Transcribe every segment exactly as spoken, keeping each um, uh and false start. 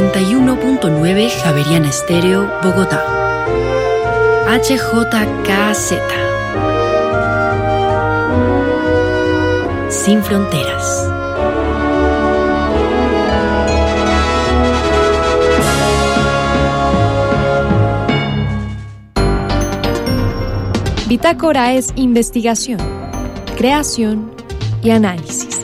noventa y uno punto nueve Javeriana Estéreo, Bogotá. H J K Z. Sin fronteras. Bitácora es investigación, creación y análisis.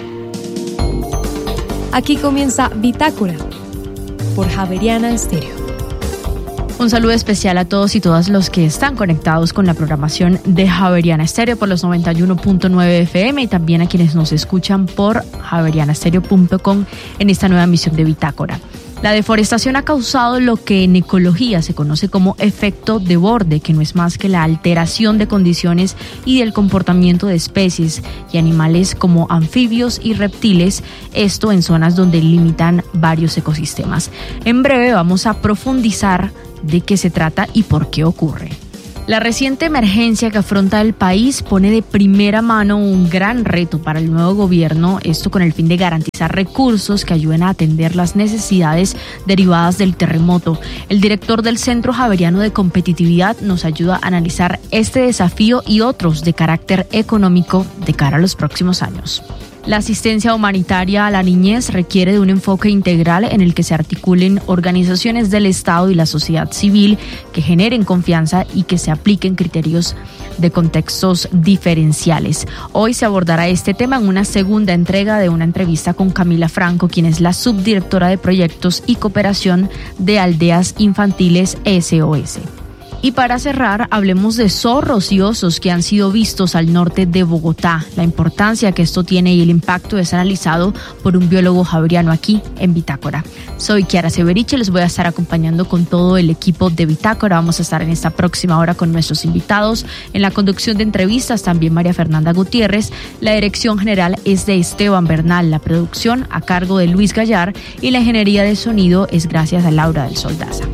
Aquí comienza Bitácora por Javeriana Estéreo. Un saludo especial a todos y todas los que están conectados con la programación de Javeriana Estéreo por los noventa y uno punto nueve F M y también a quienes nos escuchan por javeriana estéreo punto com en esta nueva emisión de Bitácora. La deforestación ha causado lo que en ecología se conoce como efecto de borde, que no es más que la alteración de condiciones y del comportamiento de especies y animales como anfibios y reptiles, esto en zonas donde limitan varios ecosistemas. En breve vamos a profundizar de qué se trata y por qué ocurre. La reciente emergencia que afronta el país pone de primera mano un gran reto para el nuevo gobierno, esto con el fin de garantizar recursos que ayuden a atender las necesidades derivadas del terremoto. El director del Centro Javeriano de Competitividad nos ayuda a analizar este desafío y otros de carácter económico de cara a los próximos años. La asistencia humanitaria a la niñez requiere de un enfoque integral en el que se articulen organizaciones del Estado y la sociedad civil que generen confianza y que se apliquen criterios de contextos diferenciales. Hoy se abordará este tema en una segunda entrega de una entrevista con Camila Franco, quien es la subdirectora de Proyectos y Cooperación de Aldeas Infantiles S O S. Y para cerrar, hablemos de zorros y osos que han sido vistos al norte de Bogotá. La importancia que esto tiene y el impacto es analizado por un biólogo javeriano aquí en Bitácora. Soy Kiara Severiche, les voy a estar acompañando con todo el equipo de Bitácora. Vamos a estar en esta próxima hora con nuestros invitados. En la conducción de entrevistas también María Fernanda Gutiérrez. La dirección general es de Esteban Bernal. La producción a cargo de Luis Gallar y la ingeniería de sonido es gracias a Laura del Sol Daza.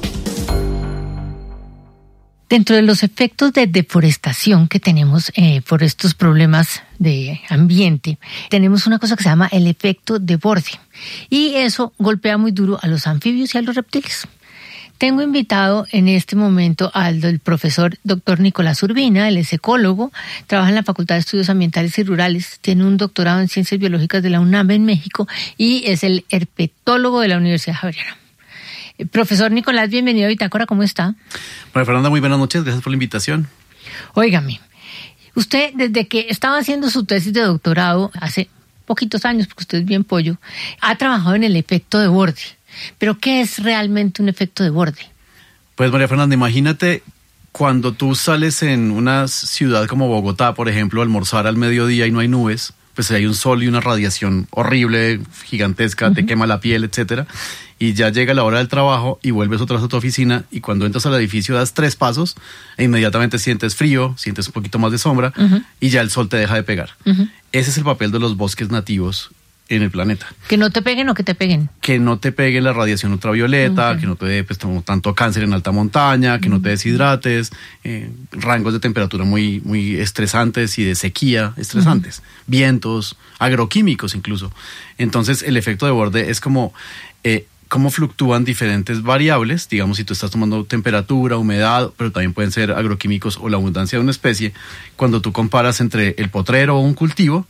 Dentro de los efectos de deforestación que tenemos eh, por estos problemas de ambiente, tenemos una cosa que se llama el efecto de borde. Y eso golpea muy duro a los anfibios y a los reptiles. Tengo invitado en este momento al del profesor doctor Nicolás Urbina, él es ecólogo, trabaja en la Facultad de Estudios Ambientales y Rurales, tiene un doctorado en Ciencias Biológicas de la UNAM en México y es el herpetólogo de la Universidad Javeriana. Profesor Nicolás, bienvenido a Bitácora, ¿cómo está? María Fernanda, muy buenas noches, gracias por la invitación. Óigame, usted desde que estaba haciendo su tesis de doctorado, hace poquitos años, porque usted es bien pollo, ha trabajado en el efecto de borde. ¿Pero qué es realmente un efecto de borde? Pues María Fernanda, imagínate cuando tú sales en una ciudad como Bogotá, por ejemplo, a almorzar al mediodía y no hay nubes, pues hay un sol y una radiación horrible, gigantesca, uh-huh. Te quema la piel, etcétera. Y ya llega la hora del trabajo y vuelves otra vez a tu oficina y cuando entras al edificio das tres pasos e inmediatamente sientes frío, sientes un poquito más de sombra uh-huh. y ya el sol te deja de pegar. Uh-huh. Ese es el papel de los bosques nativos en el planeta. ¿Que no te peguen o que te peguen? Que no te pegue la radiación ultravioleta, okay. que no te dé pues, tanto cáncer en alta montaña, que uh-huh. no te deshidrates, eh, rangos de temperatura muy, muy estresantes y de sequía estresantes, uh-huh. vientos, agroquímicos incluso. Entonces el efecto de borde es como... Eh, cómo fluctúan diferentes variables, digamos si tú estás tomando temperatura, humedad, pero también pueden ser agroquímicos o la abundancia de una especie, cuando tú comparas entre el potrero o un cultivo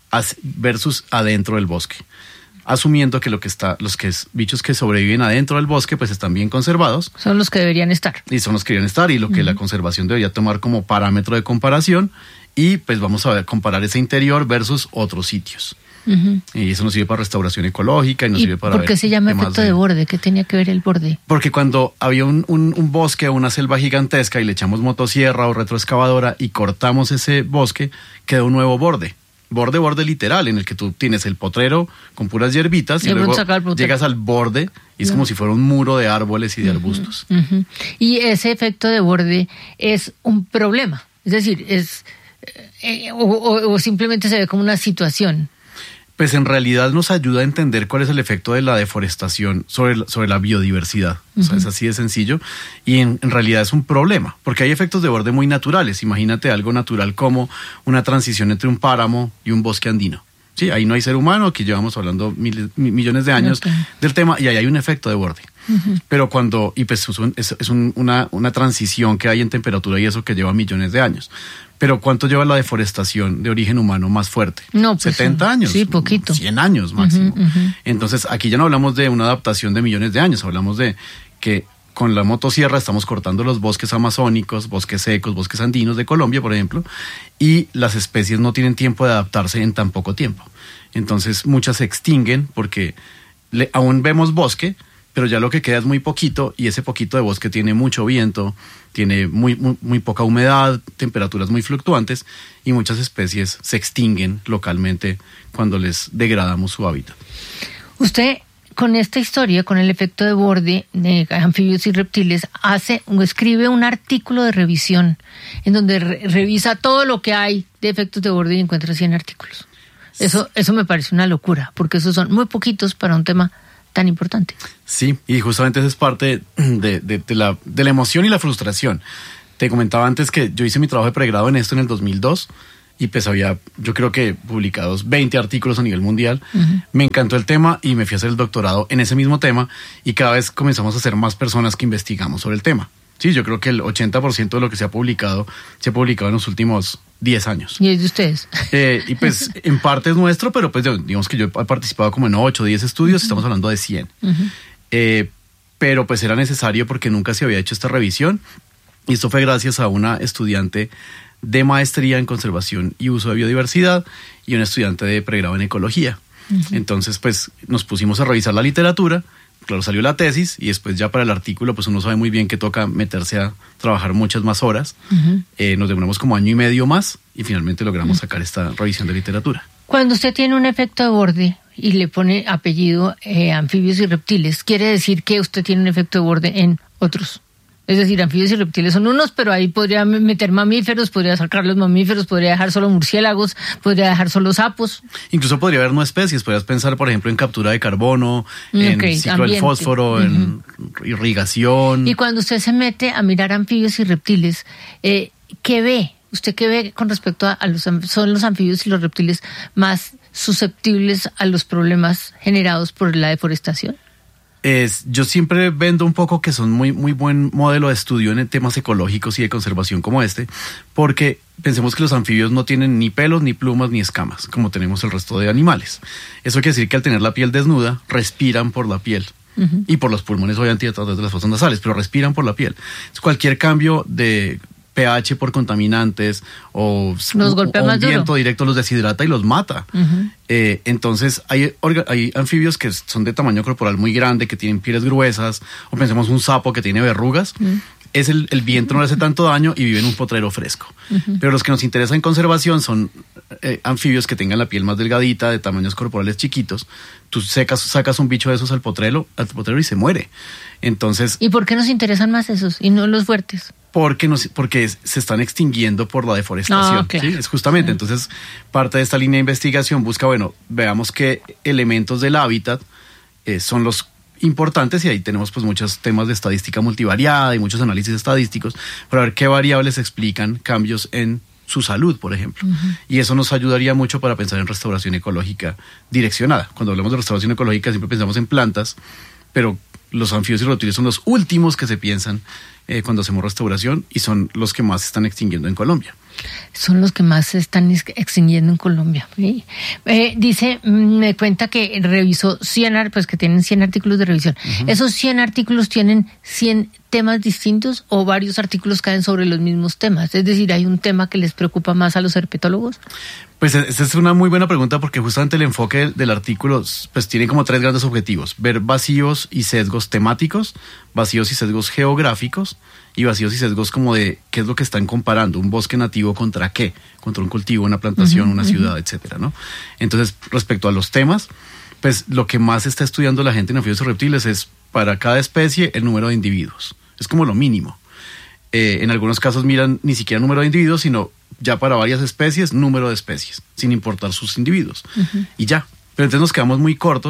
versus adentro del bosque, asumiendo que lo que está, los que es, bichos que sobreviven adentro del bosque pues están bien conservados. Son los que deberían estar. Y son los que deberían estar y lo que uh-huh. la conservación debería tomar como parámetro de comparación y pues vamos a ver, comparar ese interior versus otros sitios. Uh-huh. Y eso nos sirve para restauración ecológica y nos ¿Y sirve para ¿Por qué ver se llama efecto de... de borde? ¿Qué tenía que ver el borde? Porque cuando había un, un, un bosque o una selva gigantesca y le echamos motosierra o retroexcavadora y cortamos ese bosque, quedó un nuevo borde. Borde, borde literal, en el que tú tienes el potrero con puras hierbitas y, y luego llegas al borde y es no. como si fuera un muro de árboles y de uh-huh. arbustos. Uh-huh. Y ese efecto de borde es un problema, es decir, es eh, o, o, o simplemente se ve como una situación. Pues en realidad nos ayuda a entender cuál es el efecto de la deforestación sobre, sobre la biodiversidad. Uh-huh. O sea, es así de sencillo. Y en, en realidad es un problema, porque hay efectos de borde muy naturales. Imagínate algo natural como una transición entre un páramo y un bosque andino. Sí, ahí no hay ser humano, aquí llevamos hablando mil, millones de años okay. del tema y ahí hay un efecto de borde. Uh-huh. Pero cuando, y pues es, un, es, es un, una, una transición que hay en temperatura y eso que lleva millones de años. Pero ¿cuánto lleva la deforestación de origen humano más fuerte? No, pues setenta años. Sí, poquito. cien años máximo. Uh-huh, uh-huh. Entonces aquí ya no hablamos de una adaptación de millones de años, hablamos de que con la motosierra estamos cortando los bosques amazónicos, bosques secos, bosques andinos de Colombia, por ejemplo, y las especies no tienen tiempo de adaptarse en tan poco tiempo. Entonces muchas se extinguen porque le, aún vemos bosque, pero ya lo que queda es muy poquito y ese poquito de bosque tiene mucho viento, tiene muy, muy, muy poca humedad, temperaturas muy fluctuantes y muchas especies se extinguen localmente cuando les degradamos su hábitat. Usted, con esta historia, con el efecto de borde de anfibios y reptiles, hace o escribe un artículo de revisión en donde re- revisa todo lo que hay de efectos de borde y encuentra cien artículos. Eso, eso me parece una locura, porque esos son muy poquitos para un tema tan importante. Sí, y justamente esa es parte de, de, de, la, de la emoción y la frustración. Te comentaba antes que yo hice mi trabajo de pregrado en esto en el dos mil dos y pues había, yo creo que publicados veinte artículos a nivel mundial. Uh-huh. Me encantó el tema y me fui a hacer el doctorado en ese mismo tema y cada vez comenzamos a ser más personas que investigamos sobre el tema. Sí, yo creo que el ochenta por ciento de lo que se ha publicado se ha publicado en los últimos diez años. ¿Y es de ustedes? Eh, y pues en parte es nuestro, pero pues digamos que yo he participado como en ocho o diez estudios, uh-huh. estamos hablando de cien. Uh-huh. Eh, pero pues era necesario porque nunca se había hecho esta revisión y esto fue gracias a una estudiante de maestría en conservación y uso de biodiversidad y un estudiante de pregrado en ecología. Uh-huh. Entonces pues nos pusimos a revisar la literatura. Claro, salió la tesis y después ya para el artículo pues uno sabe muy bien que toca meterse a trabajar muchas más horas. Uh-huh. Eh, nos demoramos como año y medio más y finalmente logramos uh-huh. sacar esta revisión de literatura. Cuando usted tiene un efecto de borde y le pone apellido eh, anfibios y reptiles, quiere decir que usted tiene un efecto de borde en otros. Es decir, anfibios y reptiles son unos, pero ahí podría meter mamíferos, podría sacar los mamíferos, podría dejar solo murciélagos, podría dejar solo sapos. Incluso podría haber no especies, podrías pensar, por ejemplo, en captura de carbono, en okay, ciclo ambiente. Del fósforo, uh-huh. en irrigación. Y cuando usted se mete a mirar anfibios y reptiles, eh, ¿qué ve? ¿Usted qué ve con respecto a, a los, son los anfibios y los reptiles más susceptibles a los problemas generados por la deforestación? Es, yo siempre vendo un poco que son muy, muy buen modelo de estudio en temas ecológicos y de conservación como este, porque pensemos que los anfibios no tienen ni pelos, ni plumas, ni escamas, como tenemos el resto de animales. Eso quiere decir que al tener la piel desnuda, respiran por la piel. Uh-huh. Y por los pulmones, obviamente, a través de las fosas nasales, pero respiran por la piel. Entonces, cualquier cambio de pH por contaminantes o, los golpea o un más viento duro. directo los deshidrata y los mata. Uh-huh. Eh, entonces hay, orga, hay anfibios que son de tamaño corporal muy grande, que tienen pieles gruesas, o pensemos un sapo que tiene verrugas. Uh-huh. Es el, el viento no le hace tanto daño y vive en un potrero fresco. Uh-huh. Pero los que nos interesan en conservación son eh, anfibios que tengan la piel más delgadita, de tamaños corporales chiquitos. Tú secas, sacas un bicho de esos al potrero, al potrero y se muere. Entonces, ¿y por qué nos interesan más esos y no los fuertes? Porque, nos, porque se están extinguiendo por la deforestación. Oh, claro. ¿Sí? Es justamente, sí. Entonces, parte de esta línea de investigación busca, bueno, veamos qué elementos del hábitat eh, son los importantes y ahí tenemos pues muchos temas de estadística multivariada y muchos análisis estadísticos para ver qué variables explican cambios en su salud, por ejemplo. Uh-huh. Y eso nos ayudaría mucho para pensar en restauración ecológica direccionada. Cuando hablamos de restauración ecológica siempre pensamos en plantas, pero los anfibios y reptiles son los últimos que se piensan eh, cuando hacemos restauración y son los que más se están extinguiendo en Colombia. Son los que más se están extinguiendo en Colombia. ¿Sí? Eh, dice, me cuenta que revisó cien, pues que tienen cien artículos de revisión. Uh-huh. ¿Esos cien artículos tienen cien temas distintos o varios artículos caen sobre los mismos temas? Es decir, ¿hay un tema que les preocupa más a los herpetólogos? Pues esa es una muy buena pregunta porque justamente el enfoque del, del artículo pues tiene como tres grandes objetivos: ver vacíos y sesgos temáticos, vacíos y sesgos geográficos y vacíos y sesgos como de qué es lo que están comparando, un bosque nativo contra qué, contra un cultivo, una plantación, uh-huh, una uh-huh. ciudad, etcétera, ¿no? Entonces, respecto a los temas, pues lo que más está estudiando la gente en anfibios y reptiles es para cada especie el número de individuos. Es como lo mínimo. Eh, en algunos casos miran ni siquiera número de individuos, sino ya para varias especies, número de especies, sin importar sus individuos. Uh-huh. Y ya. Pero entonces nos quedamos muy cortos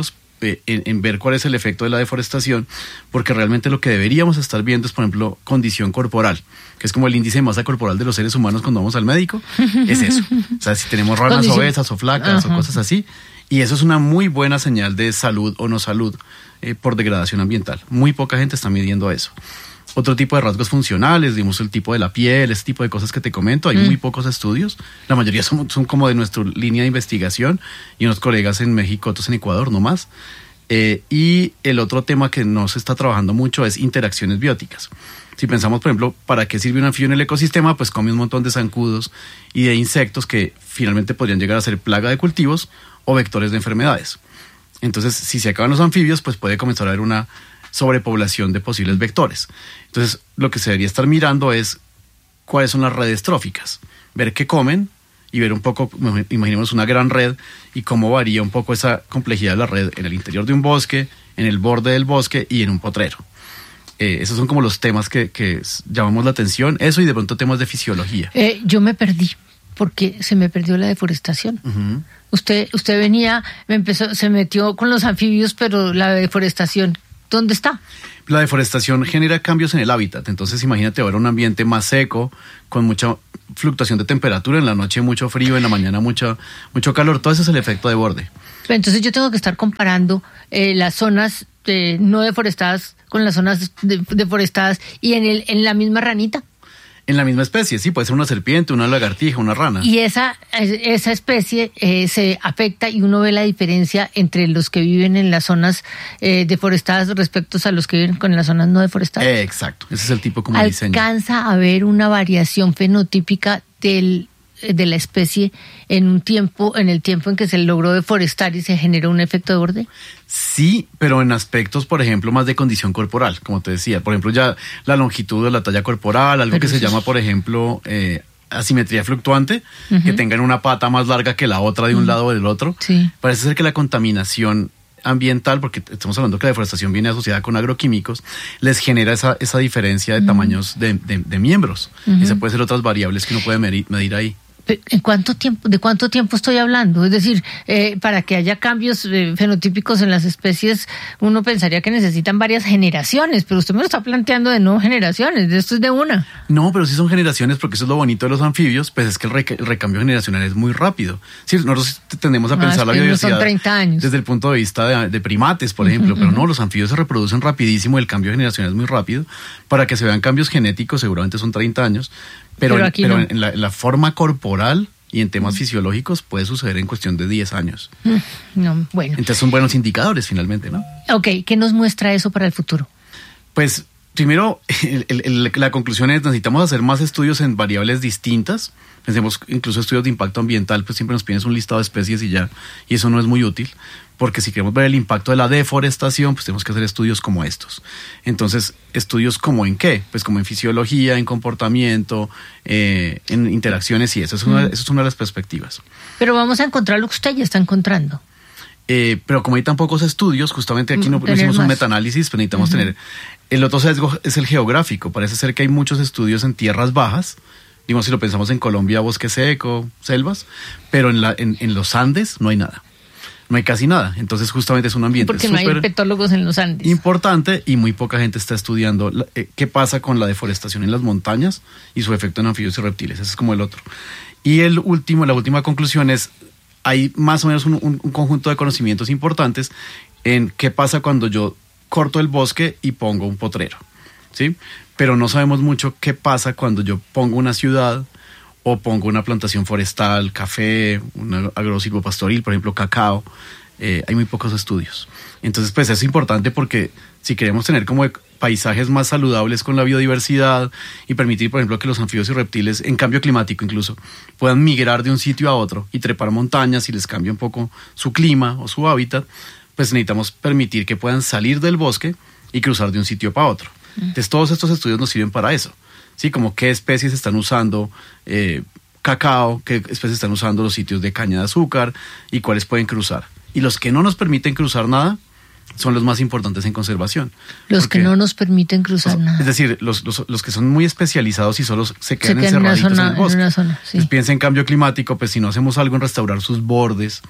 en, en ver cuál es el efecto de la deforestación, porque realmente lo que deberíamos estar viendo es, por ejemplo, condición corporal, que es como el índice de masa corporal de los seres humanos cuando vamos al médico, es eso. O sea, si tenemos ranas condición. obesas o flacas, ajá, o cosas así, y eso es una muy buena señal de salud o no salud eh, por degradación ambiental. Muy poca gente está midiendo eso. Otro tipo de rasgos funcionales, digamos el tipo de la piel, ese tipo de cosas que te comento, hay mm. muy pocos estudios, la mayoría son, son como de nuestra línea de investigación y unos colegas en México, otros en Ecuador, no más. Eh, y el otro tema que no se está trabajando mucho es interacciones bióticas. Si pensamos, por ejemplo, ¿para qué sirve un anfibio en el ecosistema? Pues come un montón de zancudos y de insectos que finalmente podrían llegar a ser plaga de cultivos o vectores de enfermedades. Entonces, si se acaban los anfibios, pues puede comenzar a haber una sobrepoblación de posibles vectores. Entonces, lo que se debería estar mirando es cuáles son las redes tróficas, ver qué comen y ver un poco, imaginemos una gran red y cómo varía un poco esa complejidad de la red en el interior de un bosque, en el borde del bosque y en un potrero. Eh, esos son como los temas que, que llamamos la atención, eso y de pronto temas de fisiología. Eh, yo me perdí porque se me perdió la deforestación. Uh-huh. Usted, usted venía, me empezó, se metió con los anfibios, pero la deforestación, ¿dónde está? La deforestación genera cambios en el hábitat. Entonces, imagínate ahora un ambiente más seco, con mucha fluctuación de temperatura, en la noche mucho frío, en la mañana mucho, mucho calor. Todo eso es el efecto de borde. Entonces yo tengo que estar comparando eh, las zonas eh, no deforestadas con las zonas de, deforestadas y en, el, en la misma ranita. En la misma especie, sí, puede ser una serpiente, una lagartija, una rana. Y esa, esa especie eh, se afecta y uno ve la diferencia entre los que viven en las zonas eh, deforestadas respecto a los que viven con las zonas no deforestadas. Eh, exacto, ese es el tipo como diseño. ¿Alcanza a haber una variación fenotípica del, de la especie en un tiempo, en el tiempo en que se logró deforestar y se generó un efecto de borde? Sí, pero en aspectos, por ejemplo, más de condición corporal, como te decía. Por ejemplo, ya la longitud de la talla corporal, algo pero que se llama, por ejemplo, eh, asimetría fluctuante, uh-huh. que tengan una pata más larga que la otra de un uh-huh. lado o del otro. Sí. Parece ser que la contaminación ambiental, porque estamos hablando que la deforestación viene asociada con agroquímicos, les genera esa, esa diferencia de uh-huh. tamaños de, de, de miembros. Uh-huh. Y se puede ser otras variables que uno puede medir, medir ahí. ¿En cuánto tiempo, de cuánto tiempo estoy hablando? Es decir, eh, para que haya cambios eh, fenotípicos en las especies, uno pensaría que necesitan varias generaciones, pero usted me lo está planteando de no generaciones, de esto es de una. No, pero sí son generaciones, porque eso es lo bonito de los anfibios, pues es que el, re- el recambio generacional es muy rápido. Sí, nosotros tendemos a pensar ah, la biodiversidad no son treinta años. Desde el punto de vista de, de primates, por ejemplo, uh-huh, pero no, los anfibios se reproducen rapidísimo, el cambio generacional es muy rápido. Para que se vean cambios genéticos seguramente son treinta años, pero, pero, aquí pero no. en, la, en la forma corporal y en temas fisiológicos puede suceder en cuestión de diez años. No, bueno. Entonces son buenos indicadores finalmente, ¿no? Ok, ¿qué nos muestra eso para el futuro? Pues primero, el, el, el, la conclusión es necesitamos hacer más estudios en variables distintas. Pensemos incluso estudios de impacto ambiental, pues siempre nos piden un listado de especies y ya, y eso no es muy útil, porque si queremos ver el impacto de la deforestación, pues tenemos que hacer estudios como estos. Entonces, ¿estudios como en qué? Pues como en fisiología, en comportamiento, eh, en interacciones y eso. Eso es, una, eso es una de las perspectivas. Pero vamos a encontrar lo que usted ya está encontrando. Eh, pero como hay tan pocos estudios, justamente aquí no, no hicimos más. un metaanálisis, pero necesitamos uh-huh. tener... El otro sesgo es el geográfico. Parece ser que hay muchos estudios en tierras bajas, digamos si lo pensamos en Colombia, bosque seco, selvas, pero en, la, en, en los Andes no hay nada. No hay casi nada, entonces justamente es un ambiente porque no hay herpetólogos en los Andes. Importante y muy poca gente está estudiando la, eh, qué pasa con la deforestación en las montañas y su efecto en anfibios y reptiles. Ese es como el otro. Y el último, la última conclusión es, hay más o menos un, un, un conjunto de conocimientos importantes en qué pasa cuando yo corto el bosque y pongo un potrero, ¿sí? Pero no sabemos mucho qué pasa cuando yo pongo una ciudad o pongo una plantación forestal, café, un agrosilvopastoril, por ejemplo, cacao. Eh, hay muy pocos estudios. Entonces, pues es importante porque si queremos tener como paisajes más saludables con la biodiversidad y permitir, por ejemplo, que los anfibios y reptiles, en cambio climático incluso, puedan migrar de un sitio a otro y trepar montañas y les cambia un poco su clima o su hábitat, pues necesitamos permitir que puedan salir del bosque y cruzar de un sitio para otro. Entonces, todos estos estudios nos sirven para eso. Sí, como qué especies están usando eh, cacao, qué especies están usando los sitios de caña de azúcar y cuáles pueden cruzar. Y los que no nos permiten cruzar nada son los más importantes en conservación. Los porque, que no nos permiten cruzar los, nada. Es decir, los, los, los que son muy especializados y solo se quedan, se quedan encerraditos en, zona, en el bosque. En una zona, sí. Entonces piensa en cambio climático, pues si no hacemos algo en restaurar sus bordes,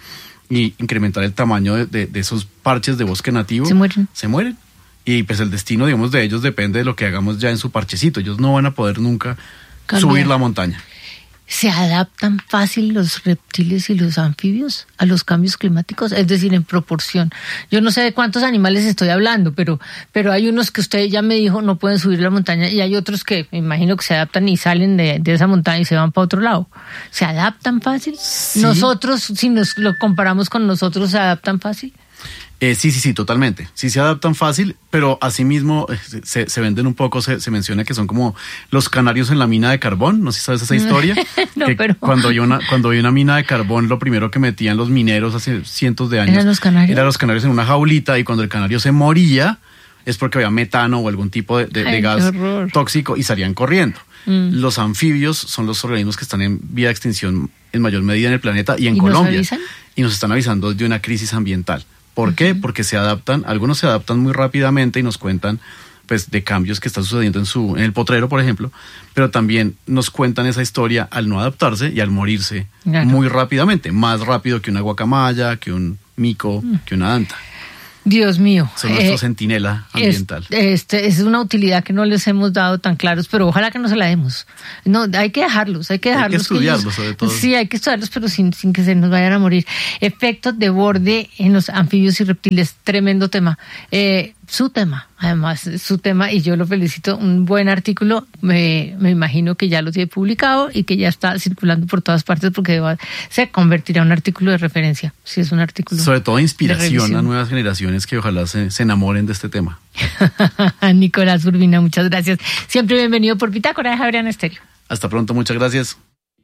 y incrementar el tamaño de, de, de esos parches de bosque nativo, se mueren. Se mueren. Y pues el destino, digamos, de ellos depende de lo que hagamos ya en su parchecito. Ellos no van a poder nunca Cambiar. subir la montaña. ¿Se adaptan fácil los reptiles y los anfibios a los cambios climáticos? Es decir, en proporción. Yo no sé de cuántos animales estoy hablando, pero, pero hay unos que usted ya me dijo no pueden subir la montaña y hay otros que me imagino que se adaptan y salen de, de esa montaña y se van para otro lado. ¿Se adaptan fácil? Sí. Nosotros, si nos lo comparamos con nosotros, ¿se adaptan fácil? Eh, sí, sí, sí, totalmente. Sí se adaptan fácil, pero asimismo se, se venden un poco, se, se menciona que son como los canarios en la mina de carbón. No sé si sabes esa historia. no, que pero... Cuando había una, cuando había una mina de carbón, lo primero que metían los mineros hace cientos de años ¿eran los canarios? Eran los canarios en una jaulita, y cuando el canario se moría es porque había metano o algún tipo de, de, Ay, de gas tóxico y salían corriendo. Mm. Los anfibios son los organismos que están en vía de extinción en mayor medida en el planeta y en ¿Y Colombia. ¿Nos avisan? Y nos están avisando de una crisis ambiental. ¿Por uh-huh. qué? Porque se adaptan, algunos se adaptan muy rápidamente y nos cuentan pues de cambios que están sucediendo en su en el potrero, por ejemplo, pero también nos cuentan esa historia al no adaptarse y al morirse claro. muy rápidamente, más rápido que una guacamaya, que un mico, uh-huh. que una anta. Dios mío. Son nuestro eh, centinela ambiental. Es, este, es una utilidad que no les hemos dado tan claros, pero ojalá que no se la demos. No, hay que dejarlos, hay que dejarlos. Hay que estudiarlos, ellos, sobre todo. Sí, hay que estudiarlos, pero sin, sin que se nos vayan a morir. Efectos de borde en los anfibios y reptiles, tremendo tema. Eh, su tema, además, su tema, y yo lo felicito, un buen artículo, me, me imagino que ya lo tiene publicado y que ya está circulando por todas partes porque va, se convertirá en un artículo de referencia, si es un artículo. Sobre todo inspiración a nuevas generaciones que ojalá se, se enamoren de este tema. Nicolás Urbina, muchas gracias. Siempre bienvenido por Bitácora de Javeriana Estéreo. Hasta pronto, muchas gracias.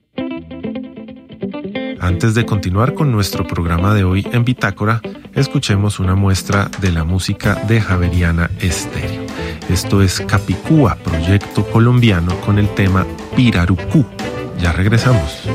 Antes de continuar con nuestro programa de hoy en Bitácora, escuchemos una muestra de la música de Javeriana Estéreo. Esto es Capicúa, proyecto colombiano con el tema Pirarucú. Ya regresamos.